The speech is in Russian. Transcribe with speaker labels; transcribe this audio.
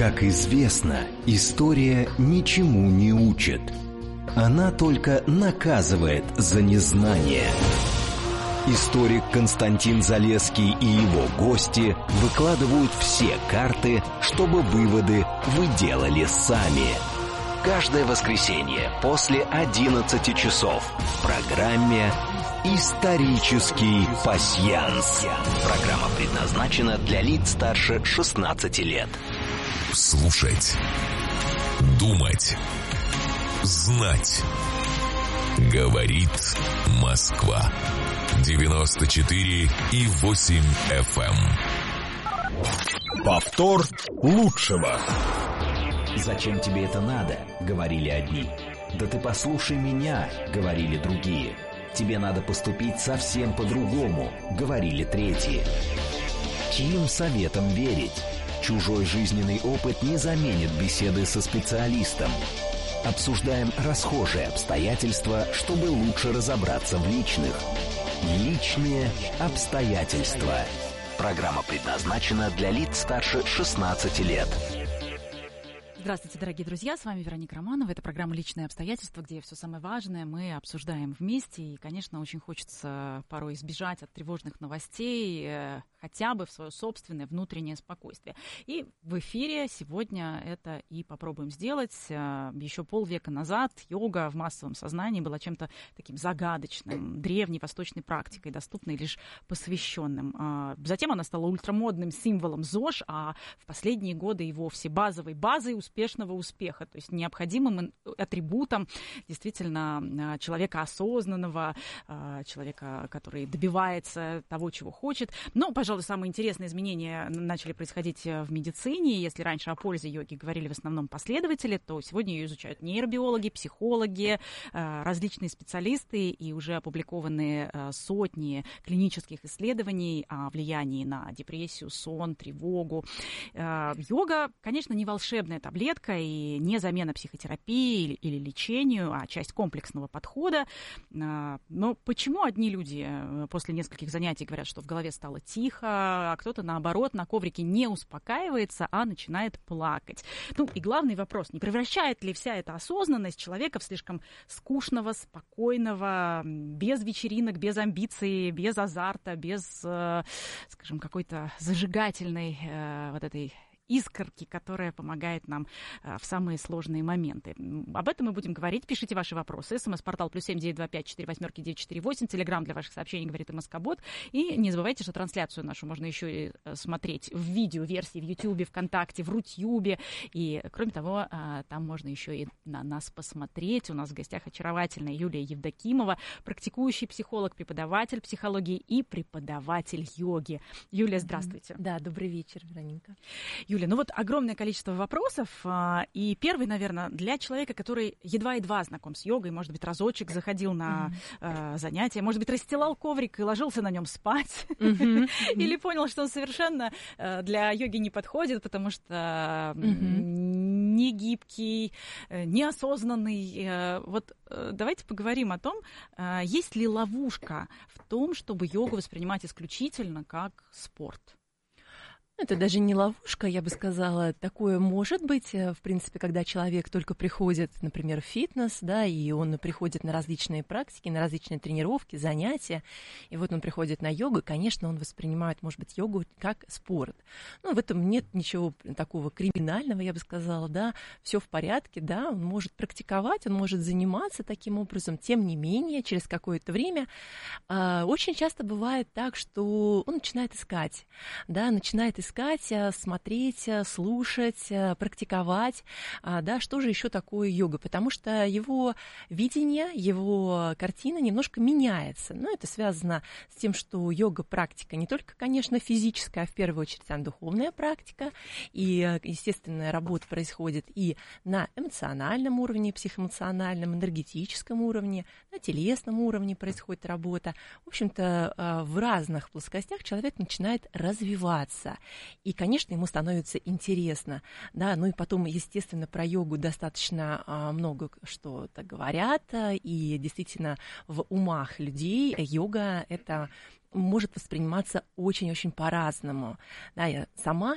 Speaker 1: Как известно, история ничему не учит. Она только наказывает за незнание. Историк Константин Залесский и его гости выкладывают все карты, чтобы выводы вы делали сами. Каждое воскресенье после 11 часов в программе «Исторический пасьянс». Программа предназначена для лиц старше 16 лет.
Speaker 2: Слушать, думать, знать. Говорит Москва. 94,8 FM.
Speaker 3: Повтор лучшего.
Speaker 1: «Зачем тебе это надо?» — говорили одни. «Да ты послушай меня», — говорили другие. «Тебе надо поступить совсем по-другому», — говорили третьи. Чьим советам верить? Чужой жизненный опыт не заменит беседы со специалистом. Обсуждаем расхожие обстоятельства, чтобы лучше разобраться в личных. Личные обстоятельства. Программа предназначена для лиц старше 16 лет.
Speaker 4: Здравствуйте, дорогие друзья, с вами Вероника Романова. Это программа «Личные обстоятельства», где все самое важное мы обсуждаем вместе. И, конечно, очень хочется порой избежать от тревожных новостей, хотя бы в свое собственное внутреннее спокойствие. И в эфире сегодня это и попробуем сделать. Еще полвека назад йога в массовом сознании была чем-то таким загадочным, древней восточной практикой, доступной лишь посвященным. Затем она стала ультрамодным символом ЗОЖ, а в последние годы и вовсе базовой базой успешного успеха, то есть необходимым атрибутом действительно человека осознанного, человека, который добивается того, чего хочет. Но, пожалуй, самые интересные изменения начали происходить в медицине. Если раньше о пользе йоги говорили в основном последователи, то сегодня ее изучают нейробиологи, психологи, различные специалисты, и уже опубликованы сотни клинических исследований о влиянии на депрессию, сон, тревогу. Йога, конечно, не волшебная таблетка и не замена психотерапии или лечению, а часть комплексного подхода. Но почему одни люди после нескольких занятий говорят, что в голове стало тихо, а кто-то, наоборот, на коврике не успокаивается, а начинает плакать? Ну и главный вопрос, не превращает ли вся эта осознанность человека в слишком скучного, спокойного, без вечеринок, без амбиций, без азарта, без, скажем, какой-то зажигательной вот этой искорки, которая помогает нам в самые сложные моменты. Об этом мы будем говорить. Пишите ваши вопросы. СМС-портал +7 925 48 948. Телеграм для ваших сообщений говорит МСК-бот. И не забывайте, что трансляцию нашу можно еще и смотреть в видеоверсии в Ютьюбе, ВКонтакте, в Рутьюбе. И, кроме того, там можно еще и на нас посмотреть. У нас в гостях очаровательная Юлия Евдокимова, практикующий психолог, преподаватель психологии и преподаватель йоги. Юлия, здравствуйте.
Speaker 5: Да, добрый вечер, Вероника.
Speaker 4: Юлия, ну вот огромное количество вопросов, и первый, наверное, для человека, который едва-едва знаком с йогой, может быть, разочек заходил на занятия, может быть, расстилал коврик и ложился на нем спать, или понял, что он совершенно для йоги не подходит, потому что не гибкий, неосознанный. Вот давайте поговорим о том, есть ли ловушка в том, чтобы йогу воспринимать исключительно как спорт.
Speaker 5: Это даже не ловушка, я бы сказала. Такое может быть, в принципе, когда человек только приходит, например, в фитнес, да, и он приходит на различные практики, на различные тренировки, занятия, и вот он приходит на йогу, конечно, он воспринимает, может быть, йогу как спорт. Ну, в этом нет ничего такого криминального, я бы сказала, да, все в порядке, да, он может практиковать, он может заниматься таким образом, тем не менее, через какое-то время очень часто бывает так, что он начинает искать, да, смотреть, слушать, практиковать, да, что же еще такое йога, потому что его видение, его картина немножко меняется. Но это связано с тем, что йога-практика не только, конечно, физическая, а в первую очередь она духовная практика, и естественная работа происходит и на эмоциональном уровне, психоэмоциональном, энергетическом уровне, на телесном уровне происходит работа. В общем-то, в разных плоскостях человек начинает развиваться. И, конечно, ему становится интересно, да, ну и потом, естественно, про йогу достаточно много что-то говорят, и действительно в умах людей йога — это может восприниматься очень-очень по-разному. Да, я сама,